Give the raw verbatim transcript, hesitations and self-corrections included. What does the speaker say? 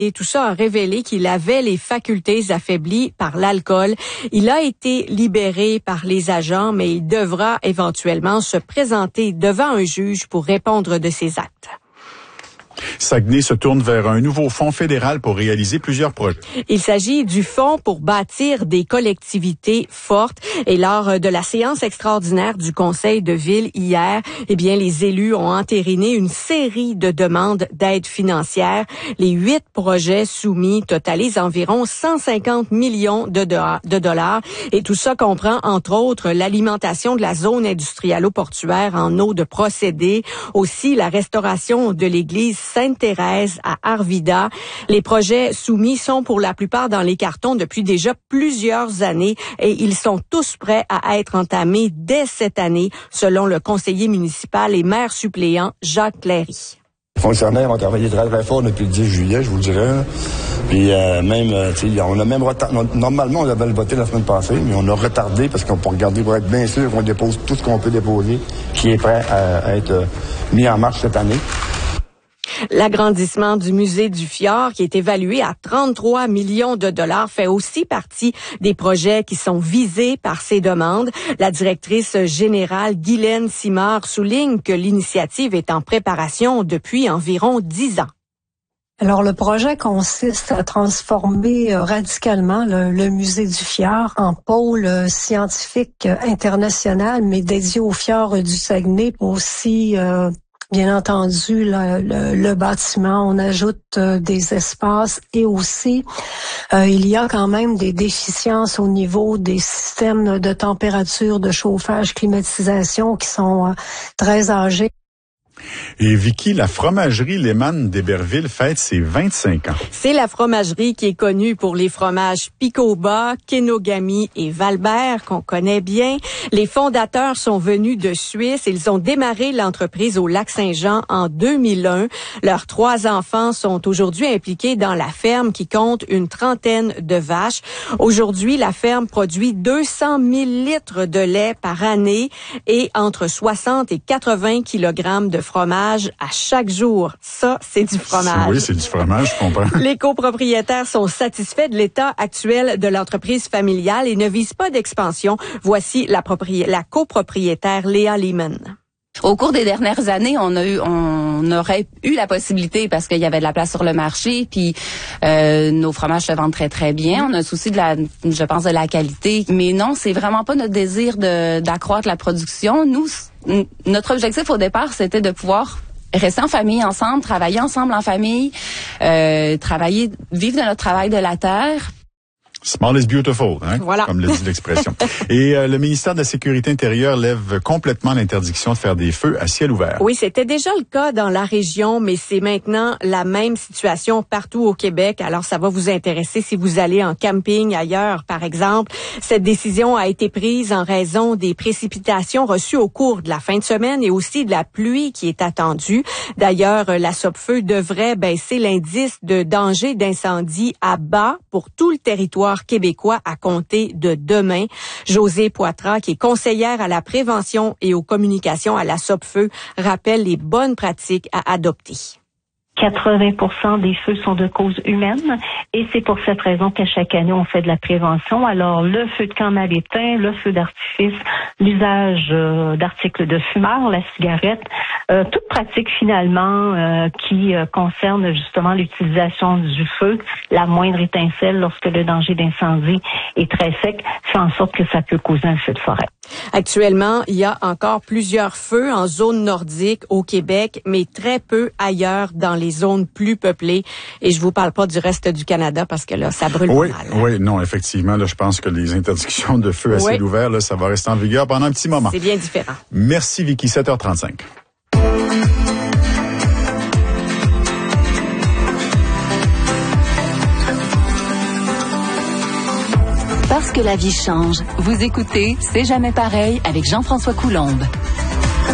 Et tout ça a révélé qu'il avait les facultés affaiblies par l'alcool. Il a été libéré par les agents, mais il devra éventuellement se présenter devant un juge pour répondre de ses actes. Saguenay se tourne vers un nouveau fonds fédéral pour réaliser plusieurs projets. Il s'agit du fonds pour bâtir des collectivités fortes. Et lors de la séance extraordinaire du conseil de ville hier, eh bien, les élus ont entériné une série de demandes d'aide financière. Les huit projets soumis totalisent environ cent cinquante millions de, do- de dollars. Et tout ça comprend, entre autres, l'alimentation de la zone industrialo-portuaire en eau de procédé, aussi la restauration de l'église Sainte-Thérèse à Arvida. Les projets soumis sont pour la plupart dans les cartons depuis déjà plusieurs années et ils sont tous prêts à être entamés dès cette année, selon le conseiller municipal et maire suppléant Jacques Cléry. Les fonctionnaires ont travaillé très très fort depuis le dix juillet, je vous dirais. Puis euh, même, euh, tu sais, on a même retardé. Normalement, on avait le voté la semaine passée, mais on a retardé parce qu'on peut regarder pour être bien sûr qu'on dépose tout ce qu'on peut déposer, qui est prêt à, à être euh, mis en marche cette année. L'agrandissement du musée du Fjord, qui est évalué à trente-trois millions de dollars, fait aussi partie des projets qui sont visés par ces demandes. La directrice générale Guylaine Simard souligne que l'initiative est en préparation depuis environ dix ans. Alors, le projet consiste à transformer euh, radicalement le, le musée du Fjord en pôle euh, scientifique euh, international, mais dédié au fjord du Saguenay, aussi euh, bien entendu, le, le, le bâtiment, on ajoute euh, des espaces et aussi, euh, il y a quand même des déficiences au niveau des systèmes de température, de chauffage, climatisation qui sont euh, très âgés. Et Vicky, la fromagerie Lehmann d'Héberville fête ses vingt-cinq ans. C'est la fromagerie qui est connue pour les fromages Picoba, Kenogami et Valbert qu'on connaît bien. Les fondateurs sont venus de Suisse. Ils ont démarré l'entreprise au Lac-Saint-Jean en deux mille un. Leurs trois enfants sont aujourd'hui impliqués dans la ferme qui compte une trentaine de vaches. Aujourd'hui, la ferme produit deux cent mille litres de lait par année et entre soixante et quatre-vingts kilogrammes de fromage à chaque jour. Ça, c'est du fromage. Oui, c'est du fromage, je comprends. Les copropriétaires sont satisfaits de l'état actuel de l'entreprise familiale et ne visent pas d'expansion. Voici la, propri- la copropriétaire Léa Lehmann. Au cours des dernières années, on a eu, on aurait eu la possibilité parce qu'il y avait de la place sur le marché, puis euh, nos fromages se vendent très très bien. On a un souci de la, je pense, de la qualité, mais non, c'est vraiment pas notre désir de d'accroître la production. Nous, notre objectif au départ, c'était de pouvoir rester en famille ensemble, travailler ensemble en famille, euh, travailler, vivre de notre travail de la terre. Small is beautiful, hein, voilà. Comme le dit l'expression. Et euh, le ministère de la Sécurité intérieure lève complètement l'interdiction de faire des feux à ciel ouvert. Oui, c'était déjà le cas dans la région, mais c'est maintenant la même situation partout au Québec. Alors, ça va vous intéresser si vous allez en camping ailleurs, par exemple. Cette décision a été prise en raison des précipitations reçues au cours de la fin de semaine et aussi de la pluie qui est attendue. D'ailleurs, la Sopfeu devrait baisser l'indice de danger d'incendie à bas pour tout le territoire québécois à compter de demain. Josée Poitras, qui est conseillère à la prévention et aux communications à la Sopfeu, rappelle les bonnes pratiques à adopter. quatre-vingts pour cent des feux sont de cause humaine et c'est pour cette raison qu'à chaque année, on fait de la prévention. Alors, le feu de camp mal éteint, le feu d'artifice, l'usage euh, d'articles de fumeur, la cigarette, euh, toute pratique finalement euh, qui euh, concerne justement l'utilisation du feu, la moindre étincelle lorsque le danger d'incendie est très sec, fait en sorte que ça peut causer un feu de forêt. Actuellement, il y a encore plusieurs feux en zone nordique au Québec, mais très peu ailleurs dans les zones plus peuplées. Et je vous parle pas du reste du Canada parce que là, ça brûle oui, pas mal. Oui, non, effectivement, là, je pense que les interdictions de feu à oui. ciel ouvert, là, ça va rester en vigueur pendant un petit moment. C'est bien différent. Merci Vicky, sept heures trente-cinq. Parce que la vie change. Vous écoutez C'est jamais pareil avec Jean-François Coulombe.